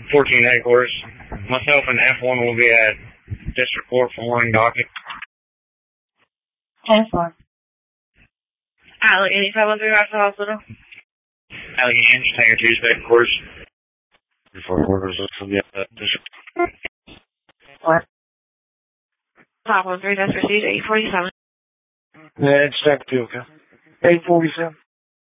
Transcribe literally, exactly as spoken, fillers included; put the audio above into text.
fourteen headquarters. Myself and F one will be at District Court for morning docket. ten four. Allegheny five one three Rock Hospital. Allegheny, Tanger Tuesday headquarters. Four quarters will be at District. What? five one three, that's received eight forty-seven. Yeah, it's Jack two, okay? eight forty-seven.